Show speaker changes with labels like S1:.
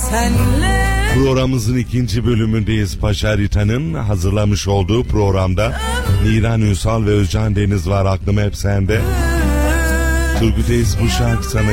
S1: Programımızın ikinci bölümündeyiz. Paşa Harita'nın hazırlamış olduğu programda Niran Ünsal ve Özcan Deniz var. Aklım hep sende. Turgut Reis, bu şarkı sana